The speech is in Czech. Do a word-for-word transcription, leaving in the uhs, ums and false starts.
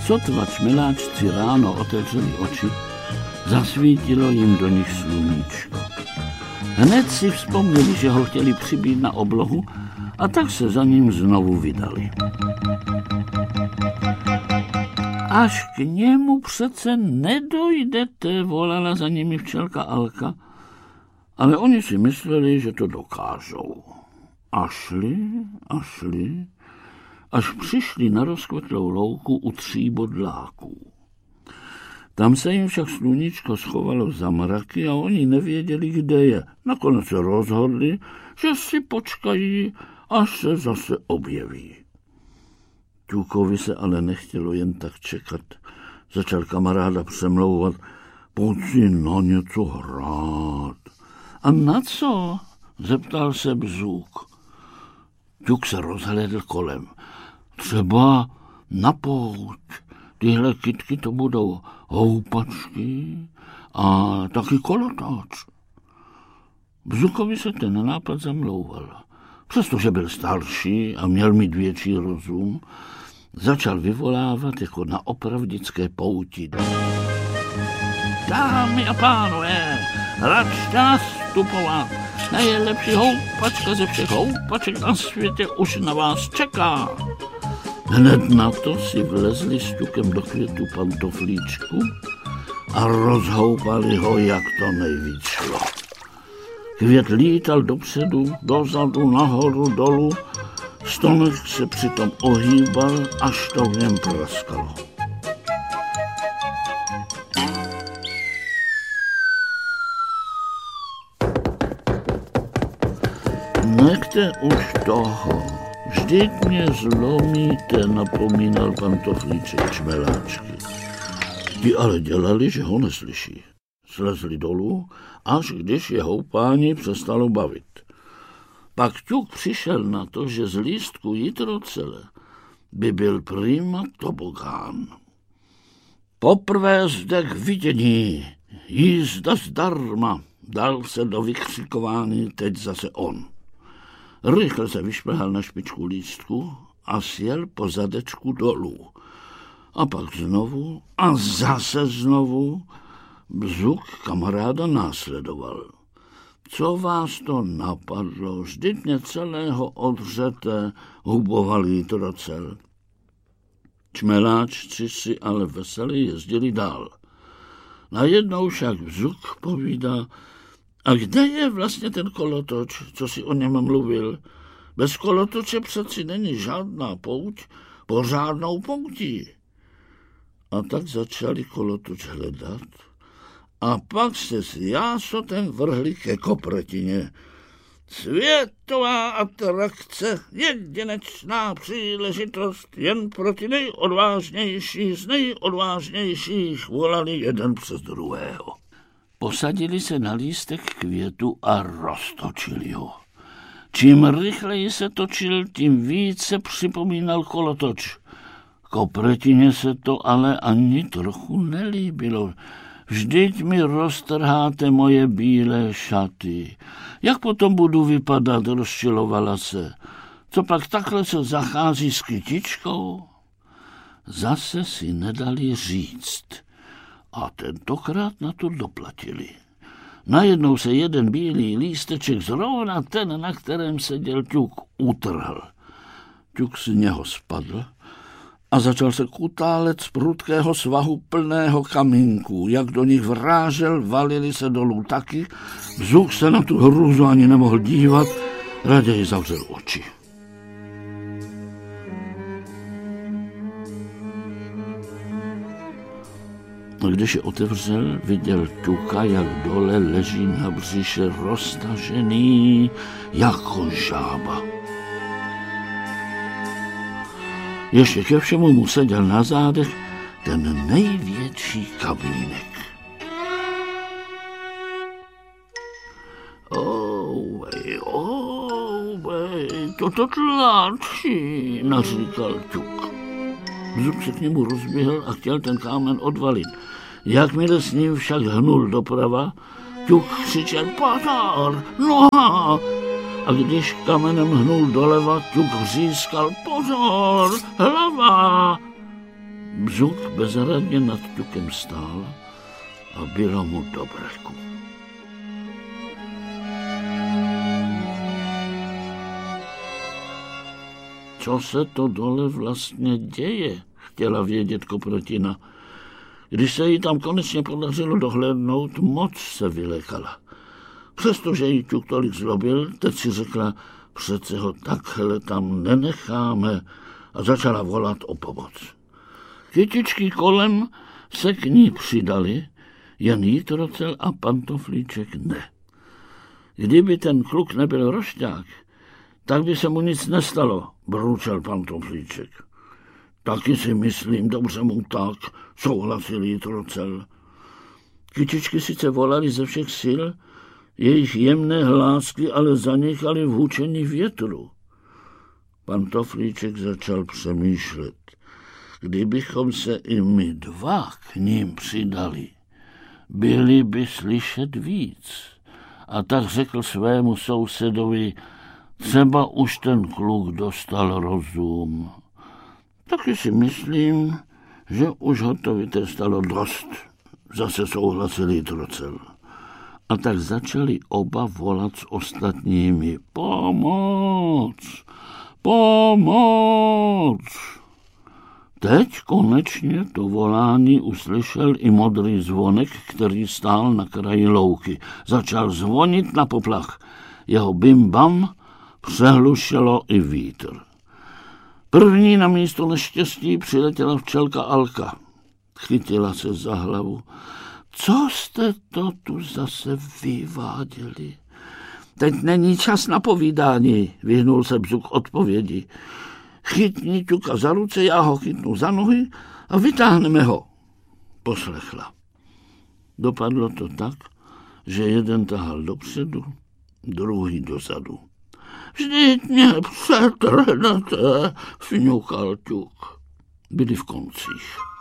Sotva čmeláčci ráno otevřeli oči, zasvítilo jim do nich sluníčko. Hned si vzpomněli, že ho chtěli přibít na oblohu, a tak se za ním znovu vydali. Až k němu přece nedojdete, volala za nimi včelka Alka, ale oni si mysleli, že to dokážou. A šli a šli, až přišli na rozkvetlou louku u tří bodláků. Tam se jim však sluníčko schovalo za mraky a oni nevěděli, kde je. Nakonec se rozhodli, že si počkají, až se zase objeví. Ťukovi se ale nechtělo jen tak čekat. Začal kamaráda přemlouvat, pojď si na něco hrát. A na co? Zeptal se Bzůk. Ťuk se rozhlédl kolem. Třeba na pouť. Tyhle kytky to budou houpačky a taky kolotáč. Bzukovi se ten nápad zamlouval. Přestože byl starší a měl mít větší rozum, začal vyvolávat jako na opravdické pouti. Dámy a pánové, račte nastupovat. Nejlepší houpačka ze všech houpaček na světě už na vás čeká. Hned na to si vlezli s Ťukem do květu pantoflíčku a rozhoupali ho, jak to nejvíc šlo. Květ lítal dopředu, dozadu, nahoru, dolů, stonek se přitom ohýbal, až to v něm praskalo. Nechte už toho, vždyť mě zlomíte, napomínal pantoflíček čmeláčky. Ti ale dělali, že ho neslyší. Slezli dolů, až když je houpání přestalo bavit. Pak Ťuk přišel na to, že z lístku jitrocele by byl prima tobogán. Poprvé zde k vidění, jízda zdarma, dal se do vykřikování teď zase on. Rychle se vyšplhal na špičku lístku a sjel po zadečku dolů. A pak znovu a zase znovu Bzuk kamaráda následoval. Co vás to napadlo? Vždyť mě celého odřete, huboval jitrocel. Čmeláčci si ale veselě jezdili dál. Najednou však Bzuk povídá, a kde je vlastně ten kolotoč, co si o něm mluvil? Bez kolotoče přeci není žádná pouť, pořádnou poutí. A tak začali kolotoč hledat a pak se s jásotem vrhli ke kopretině. Světová atrakce, jedinečná příležitost, jen pro ty nejodvážnější z nejodvážnějších, volali jeden přes druhého. Posadili se na lístek květu a roztočili ho. Čím rychleji se točil, tím více připomínal kolotoč. Kopretině se to ale ani trochu nelíbilo. Vždyť mi roztrháte moje bílé šaty. Jak potom budu vypadat, rozčilovala se. Co pak takhle se zachází s kytičkou? Zase si nedali říct. A tentokrát na to doplatili. Najednou se jeden bílý lísteček, zrovna ten, na kterém seděl Ťuk, utrhl. Ťuk z něho spadl a začal se kutálet z prudkého svahu plného kamínků. Jak do nich vrážel, valili se dolů taky. Bzuk se na tu hruzu ani nemohl dívat, raději zavřel oči. Když je otevřel, viděl Ťuka, jak dole leží na břiše roztažený jako žába. Ještě ke všemu mu seděl na zádech ten největší kamínek. Ouvej, ouvej, toto tlačí, naříkal Ťuk. Bzuk se k němu rozběhl a chtěl ten kámen odvalit. Jakmile s ním však hnul doprava, Ťuk křičel pozor, noha! A když kamenem hnul doleva, Ťuk vřískal pozor, hlava! Bzuk bezradně nad ťukem stál a bylo mu do breku. Co se to dole vlastně děje, chtěla vědět Koprotina. Když se jí tam konečně podařilo dohlédnout, moc se vylekala. Přestože jí ťuk tolik zlobil, teď si řekla, přece ho takhle tam nenecháme, a začala volat o pomoc. Kytičky kolem se k ní přidali, jen Jitrocel a Pantoflíček ne. Kdyby ten kluk nebyl rošťák, tak by se mu nic nestalo, bručel Pantoflíček. Taky si myslím, dobře mu tak, souhlasil Jitrocel. Kytičky sice volali ze všech sil, jejich jemné hlásky ale zanikaly v hučení větru. Pantoflíček začal přemýšlet. Kdybychom se i my dva k ním přidali, byli by slyšet víc. A tak řekl svému sousedovi, třeba už ten kluk dostal rozum. Taky si myslím, že už ho to vytrestalo dost, zase souhlasil Jitrocel. A tak začali oba volat s ostatními. Pomoc! Pomoc! Teď konečně to volání uslyšel i modrý zvonek, který stál na kraji louky. Začal zvonit na poplach. Jeho bim-bam přehlušelo i vítr. První na místo neštěstí přiletěla včelka Alka. Chytila se za hlavu. Co jste to tu zase vyváděli? Teď není čas na povídání, vyhnul se Bzuk odpovědi. Chytni ťuka za ruce, já ho chytnu za nohy a vytáhneme ho. Poslechla. Dopadlo to tak, že jeden tahal dopředu, druhý dozadu. Vždyť mě přetrhnete, fňukal ťuk. Byli v koncích.